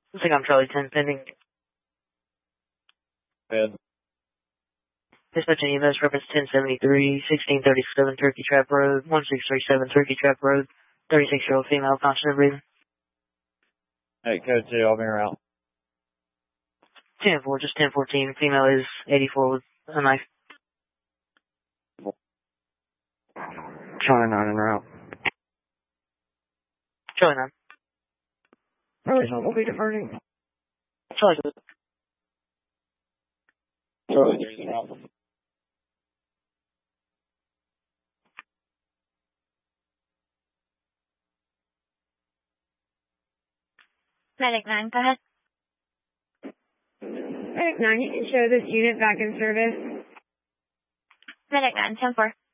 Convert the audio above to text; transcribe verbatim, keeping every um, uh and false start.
I think I'm Charlie ten pending. Bed. Dispatching E M S reference ten seventy-three, sixteen thirty-seven Turkey Trap Road, one six three seven Turkey Trap Road, thirty-six year old female, conscious and breathing. Hey, code two, I'll be around. ten four, just ten fourteen, female is eighty-four with a knife. Charlie nine en route. Charlie nine. Charlie nine, we'll be diverting. Charlie two. Charlie three en route. Medic nine, go ahead. Medic nine, you can show this unit back in service. Medic nine, ten four.